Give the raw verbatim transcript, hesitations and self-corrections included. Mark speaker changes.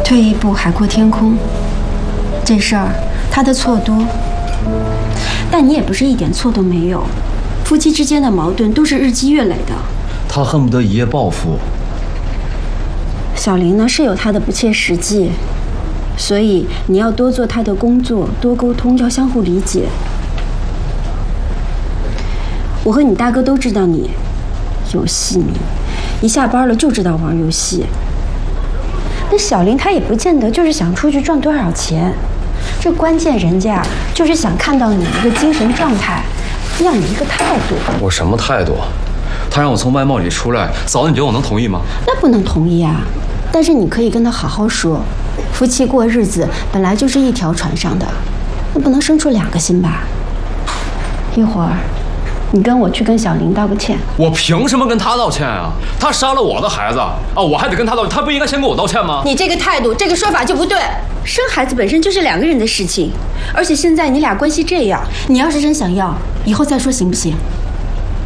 Speaker 1: 退一步海阔天空，这事儿他的错多，但你也不是一点错都没有。夫妻之间的矛盾都是日积月累的。
Speaker 2: 他恨不得一夜暴富。
Speaker 1: 小林呢是有他的不切实际，所以你要多做他的工作，多沟通，要相互理解。我和你大哥都知道你游戏迷，一下班了就知道玩游戏。那小林他也不见得就是想出去赚多少钱，这关键人家就是想看到你一个精神状态，要你一个态度。
Speaker 2: 我什么态度？他让我从外贸里出来，嫂子，你觉得我能同意吗？
Speaker 1: 那不能同意啊，但是你可以跟他好好说，夫妻过日子本来就是一条船上的，那不能生出两个心吧？一会儿你跟我去跟小林道个歉。
Speaker 2: 我凭什么跟他道歉啊？他杀了我的孩子啊，我还得跟他道歉，他不应该先跟我道歉吗？
Speaker 1: 你这个态度，这个说法就不对。生孩子本身就是两个人的事情，而且现在你俩关系这样，你要是真想要，以后再说行不行？